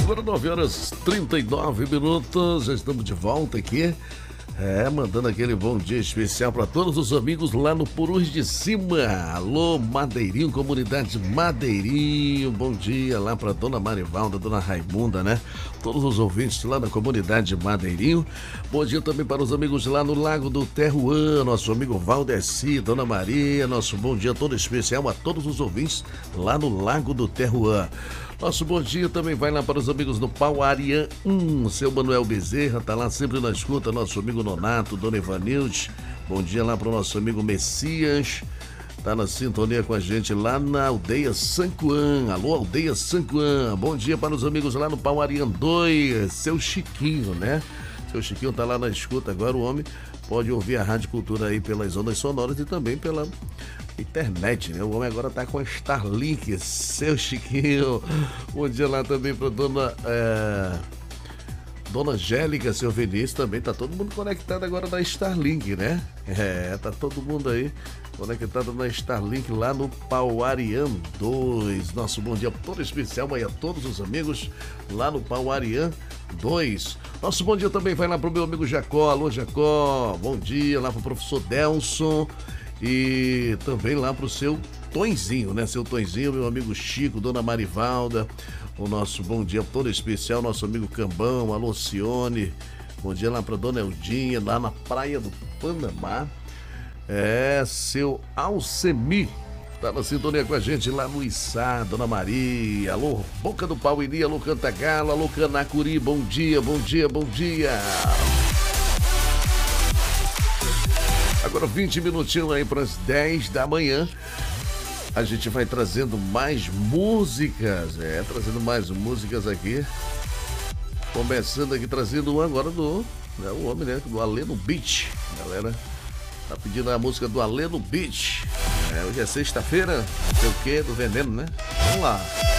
Agora 9h39, já estamos de volta aqui. Mandando aquele bom dia especial para todos os amigos lá no Purus de Cima. Alô, Madeirinho, comunidade Madeirinho. Bom dia lá para dona Marivalda, dona Raimunda, né? Todos os ouvintes lá na comunidade Madeirinho. Bom dia também para os amigos lá no Lago do Terruã, nosso amigo Valdeci, dona Maria. Nosso bom dia todo especial a todos os ouvintes lá no Lago do Terruã. Nosso bom dia também vai lá para os amigos do Pauariã 1, seu Manuel Bezerra, tá lá sempre na escuta, nosso amigo Nonato, dona Ivanilde. Bom dia lá para o nosso amigo Messias, tá na sintonia com a gente lá na aldeia Sancuã. Alô, aldeia Sancuã. Bom dia para os amigos lá no Pauariã 2, seu Chiquinho, né? Seu Chiquinho tá lá na escuta agora, o homem pode ouvir a Rádio Cultura aí pelas ondas sonoras e também pela internet, né? O homem agora tá com a Starlink, seu Chiquinho. Bom dia lá também pra dona Angélica, seu Vinícius, também tá todo mundo conectado agora na Starlink, né? Tá todo mundo aí conectado na Starlink lá no Pauariã 2. Nosso bom dia todo especial aí a todos os amigos lá no Pauariã 2. Nosso bom dia também vai lá pro meu amigo Jacó. Alô, Jacó, bom dia lá pro professor Delson. E também lá pro seu Tonzinho, né? Seu Tonzinho, meu amigo Chico, dona Marivalda. O nosso bom dia todo especial, nosso amigo Cambão, a Lucione. Bom dia lá pra dona Eldinha, lá na Praia do Panamá. Seu Alcemi. Tá na sintonia com a gente lá no Içá, dona Maria. Alô, Boca do Pauiri, alô, Cantagalo, alô, Canacuri. Bom dia, bom dia, bom dia. Agora 20 minutinhos aí para as 10 da manhã. A gente vai trazendo mais músicas. Trazendo mais músicas aqui. Começando aqui, trazendo agora o homem, né? Do Alê no Beat. Galera, tá pedindo a música do Alê no Beat. Hoje é sexta-feira. Não sei o que, do Veneno, né? Vamos lá.